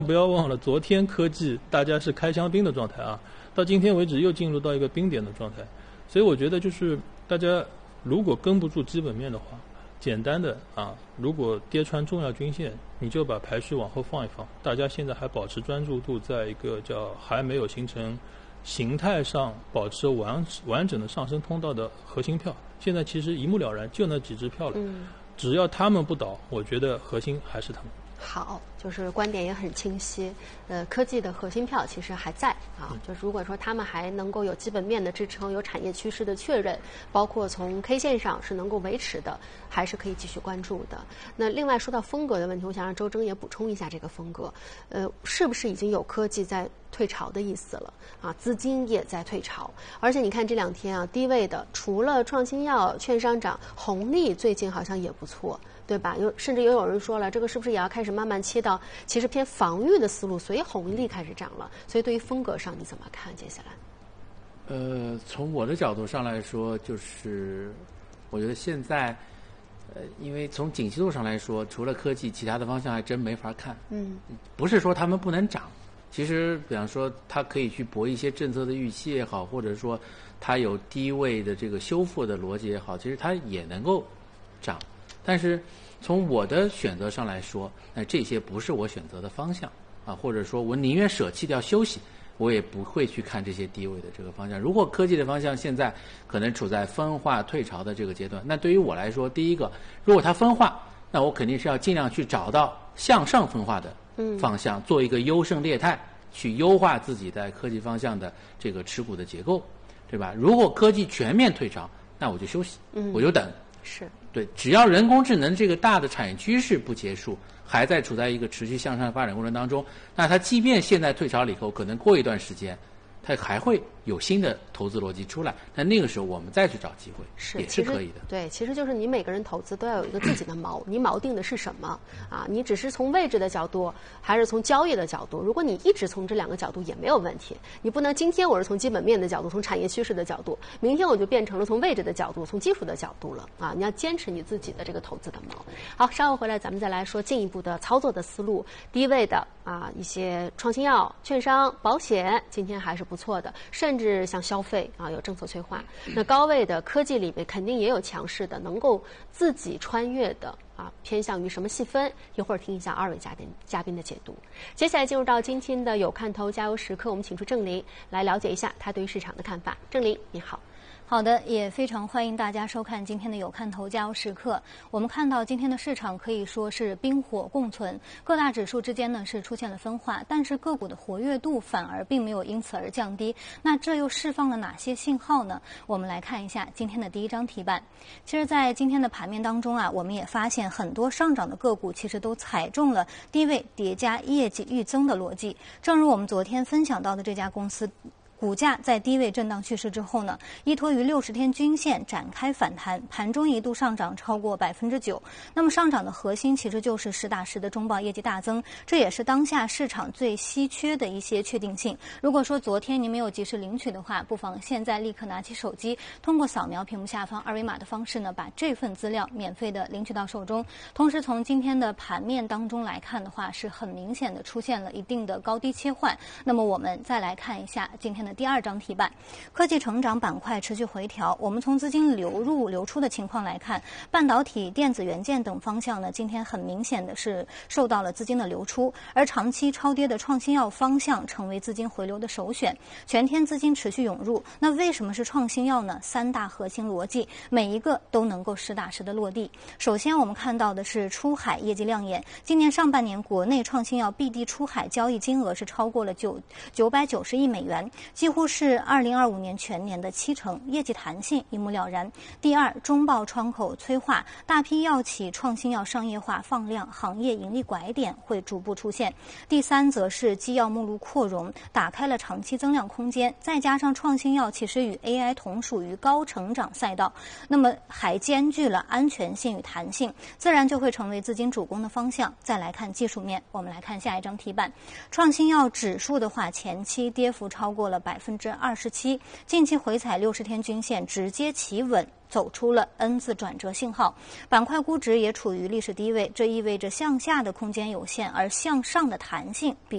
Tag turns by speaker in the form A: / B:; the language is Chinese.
A: 不要忘了，昨天科技大家是开香槟的状态啊，到今天为止又进入到一个冰点的状态，所以我觉得就是大家如果跟不住基本面的话，简单的啊，如果跌穿重要均线，你就把排序往后放一放。大家现在还保持专注度，在一个叫还没有形成形态上保持完整的上升通道的核心票，现在其实一目了然，就那几只票了。只要他们不倒，我觉得核心还是他们。
B: 好，就是观点也很清晰。科技的核心票其实还在啊，就是如果说他们还能够有基本面的支撑，有产业趋势的确认，包括从 K 线上是能够维持的，还是可以继续关注的。那另外说到风格的问题，我想让周征也补充一下这个风格。是不是已经有科技在退潮的意思了啊？资金也在退潮，而且你看这两天啊，低位的除了创新药、券商涨，红利最近好像也不错。对吧？甚至也有人说了，这个是不是也要开始慢慢切到其实偏防御的思路，所以红利开始涨了。所以对于风格上你怎么看？接下来，
C: 从我的角度上来说，就是我觉得现在，因为从景气度上来说，除了科技，其他的方向还真没法看。不是说他们不能涨，其实比方说它可以去博一些政策的预期也好，或者说它有低位的这个修复的逻辑也好，其实它也能够涨。但是从我的选择上来说，那这些不是我选择的方向啊，或者说我宁愿舍弃掉休息，我也不会去看这些低位的这个方向。如果科技的方向现在可能处在分化退潮的这个阶段，那对于我来说，第一个，如果它分化，那我肯定是要尽量去找到向上分化的方向，做一个优胜劣汰，去优化自己在科技方向的这个持股的结构，对吧？如果科技全面退潮，那我就休息，我就等。
B: 是
C: 对，只要人工智能这个大的产业趋势不结束，还在处在一个持续向上的发展过程当中，那它即便现在退潮了以后，可能过一段时间，它还会有新的投资逻辑出来。那那个时候我们再去找机会，也是可以的。
B: 对，其实就是你每个人投资都要有一个自己的锚，你锚定的是什么啊？你只是从位置的角度，还是从交易的角度？如果你一直从这两个角度也没有问题，你不能今天我是从基本面的角度，从产业趋势的角度，明天我就变成了从位置的角度，从技术的角度了啊！你要坚持你自己的这个投资的锚。好，稍后回来咱们再来说进一步的操作的思路。低位的啊，一些创新药、券商、保险今天还是不错的，甚至像消费啊有政策催化。那高位的科技里面肯定也有强势的，能够自己穿越的啊，偏向于什么细分？一会儿听一下二位嘉宾的解读。接下来进入到今天的有看头加油时刻，我们请出郑林来了解一下他对于市场的看法。郑林，你好。
D: 好的，也非常欢迎大家收看今天的有看头加油时刻。我们看到今天的市场可以说是冰火共存，各大指数之间呢是出现了分化，但是个股的活跃度反而并没有因此而降低。那这又释放了哪些信号呢？我们来看一下今天的第一张题板。其实在今天的盘面当中啊，我们也发现很多上涨的个股其实都踩中了低位叠加业绩预增的逻辑。正如我们昨天分享到的这家公司，股价在低位震荡蓄势之后呢，依托于60天均线展开反弹，盘中一度上涨超过9%。那么上涨的核心其实就是实打实的中报业绩大增，这也是当下市场最稀缺的一些确定性。如果说昨天您没有及时领取的话，不妨现在立刻拿起手机，通过扫描屏幕下方二维码的方式呢，把这份资料免费的领取到手中。同时从今天的盘面当中来看的话，是很明显的出现了一定的高低切换。那么我们再来看一下今天的第二张题板，科技成长板块持续回调。我们从资金流入流出的情况来看，半导体、电子元件等方向呢，今天很明显的是受到了资金的流出，而长期超跌的创新药方向成为资金回流的首选，全天资金持续涌入。那为什么是创新药呢？3大核心逻辑，每一个都能够实打实的落地。首先我们看到的是出海业绩亮眼，今年上半年国内创新药 BD 出海交易金额是超过了990亿美元，几乎是2025年全年的70%，业绩弹性一目了然。第二，中报窗口催化，大批药企创新药商业化放量，行业盈利拐点会逐步出现。第三，则是基药目录扩容，打开了长期增量空间，再加上创新药其实与 AI 同属于高成长赛道，那么还兼具了安全性与弹性，自然就会成为资金主攻的方向。再来看技术面，我们来看下一张题板，创新药指数的话，前期跌幅超过了了27%，近期回踩60天均线，直接企稳，走出了 N 字转折信号。板块估值也处于历史低位，这意味着向下的空间有限，而向上的弹性比